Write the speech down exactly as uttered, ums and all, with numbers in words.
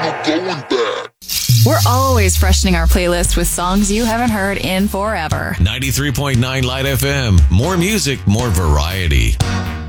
no going back. We're always freshening our playlist with songs you haven't heard in forever. ninety-three point nine Light F M. More music, more variety.